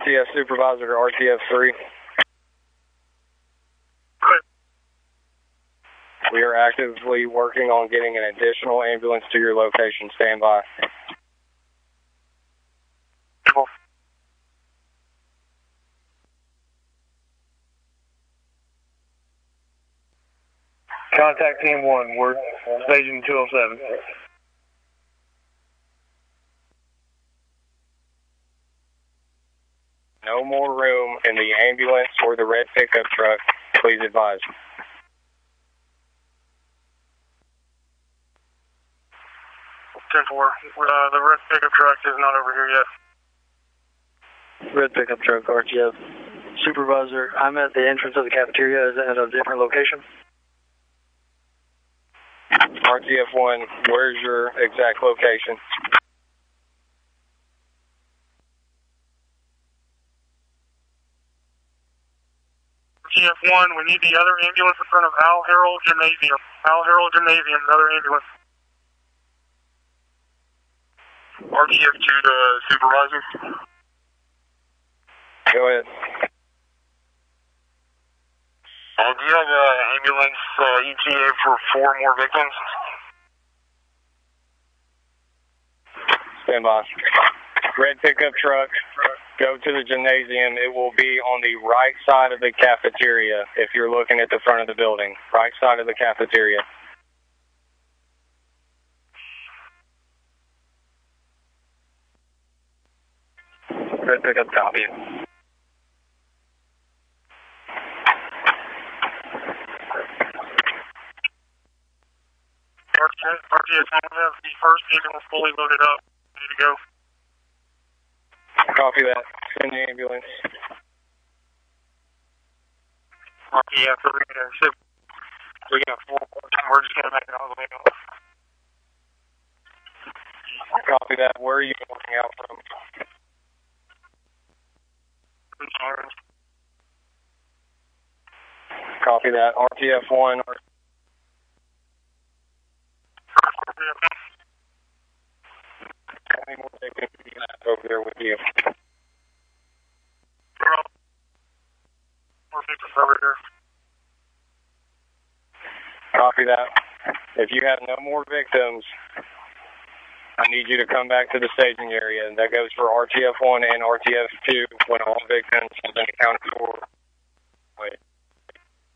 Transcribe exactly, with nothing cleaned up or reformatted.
T F supervisor to R T F three. We are actively working on getting an additional ambulance to your location. Stand by. Contact team one, we're station two oh seven. No more room in the ambulance or the red pickup truck. Please advise. ten four, uh, the red pickup truck is not over here yet. Red pickup truck, R T F. Supervisor, I'm at the entrance of the cafeteria. Is it at a different location? R T F one, where's your exact location? R T F one, we need the other ambulance in front of Al Harrell Gymnasium. Al Harrell Gymnasium, another ambulance. R T F two to supervisor. Go ahead. Uh, do you have an ambulance uh, E T A for four more victims? Stand by. Red pickup truck, go to the gymnasium. It will be on the right side of the cafeteria if you're looking at the front of the building. Right side of the cafeteria. Red pickup copy. R T S, R T S, I have the first ambulance fully loaded up. Ready to go. Copy that. Send the ambulance. R T S, we're gonna ship. We got four. We're just gonna make it all the way up. Copy that. Where are you walking out from? Copy that. R T F one. How many more victims do you have over there with you? More victims over here. Copy that. If you have no more victims, I need you to come back to the staging area. And that goes for R T F one and R T F two when all victims have been accounted for. Wait.